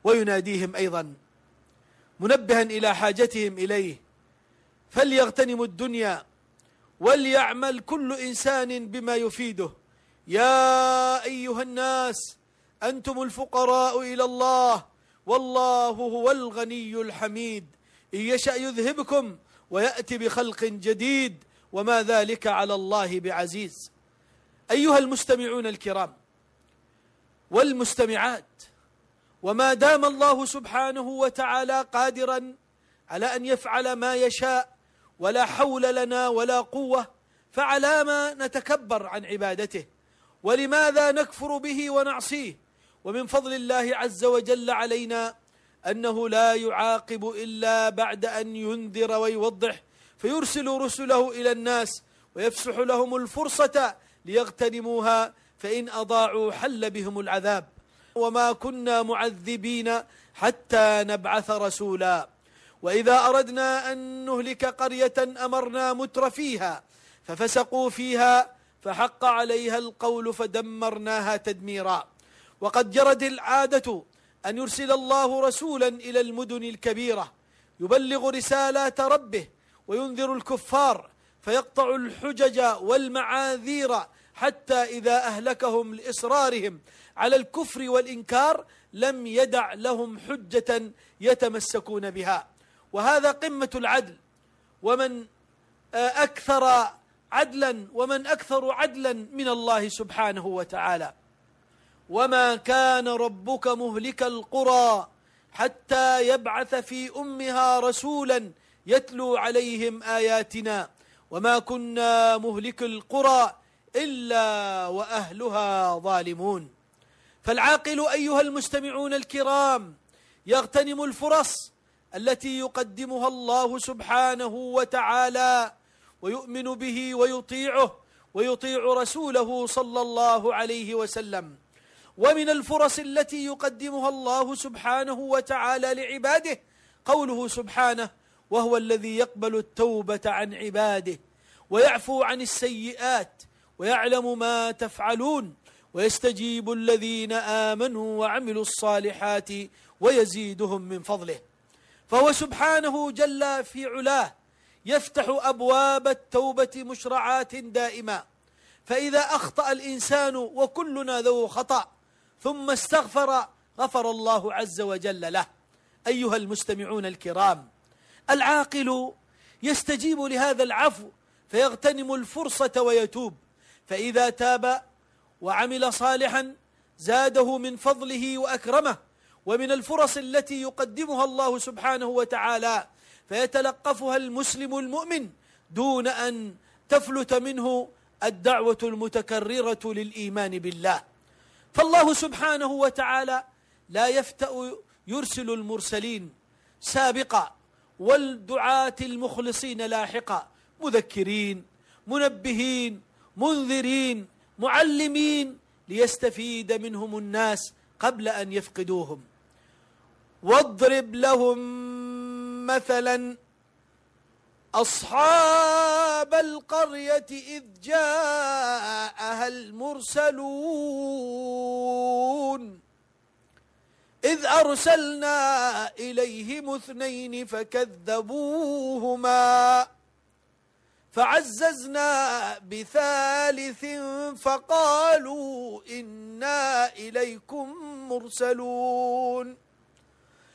ويناديهم أيضا منبها إلى حاجتهم إليه: فليغتنموا الدنيا وليعمل كل إنسان بما يفيده. يا أيها الناس أنتم الفقراء إلى الله والله هو الغني الحميد، إن يشأ يذهبكم ويأتي بخلق جديد وما ذلك على الله بعزيز. أيها المستمعون الكرام والمستمعات، وما دام الله سبحانه وتعالى قادرا على أن يفعل ما يشاء ولا حول لنا ولا قوة، فعلى ما نتكبر عن عبادته؟ ولماذا نكفر به ونعصيه؟ ومن فضل الله عز وجل علينا أنه لا يعاقب إلا بعد أن ينذر ويوضح، فيرسل رسله إلى الناس ويفسح لهم الفرصة ليغتنموها، فإن أضاعوا حل بهم العذاب. وما كنا معذبين حتى نبعث رسولا، وإذا أردنا أن نهلك قرية أمرنا متر فيها ففسقوا فيها فحق عليها القول فدمرناها تدميرا. وقد جرت العادة أن يرسل الله رسولا إلى المدن الكبيرة يبلغ رسالات ربه وينذر الكفار، فيقطع الحجج والمعاذير حتى إذا أهلكهم لإصرارهم على الكفر والإنكار لم يدع لهم حجة يتمسكون بها. وهذا قمة العدل، ومن أكثر عدلا ومن أكثر عدلا من الله سبحانه وتعالى. وما كان ربك مهلك القرى حتى يبعث في أمها رسولا يتلو عليهم آياتنا وما كنا مهلك القرى إلا وأهلها ظالمون. فالعاقل أيها المستمعون الكرام يغتنم الفرص التي يقدمها الله سبحانه وتعالى ويؤمن به ويطيعه ويطيع رسوله صلى الله عليه وسلم. ومن الفرص التي يقدمها الله سبحانه وتعالى لعباده قوله سبحانه: وهو الذي يقبل التوبة عن عباده ويعفو عن السيئات ويعلم ما تفعلون ويستجيب الذين آمنوا وعملوا الصالحات ويزيدهم من فضله. فهو سبحانه جل في علاه يفتح أبواب التوبة مشرعات دائما، فإذا أخطأ الإنسان وكلنا ذو خطأ ثم استغفر غفر الله عز وجل له. أيها المستمعون الكرام، العاقل يستجيب لهذا العفو فيغتنم الفرصة ويتوب، فإذا تاب وعمل صالحا زاده من فضله وأكرمه. ومن الفرص التي يقدمها الله سبحانه وتعالى فيتلقفها المسلم المؤمن دون أن تفلت منه الدعوة المتكررة للإيمان بالله. فالله سبحانه وتعالى لا يفتأ يرسل المرسلين سابقا والدعاة المخلصين لاحقا، مذكرين منبهين منذرين معلمين ليستفيد منهم الناس قبل أن يفقدوهم. واضرب لهم مثلا أصحاب القرية إذ جاءها المرسلون إذ أرسلنا إليهم 2 فكذبوهما فعززنا ب3 فقالوا إنا إليكم مرسلون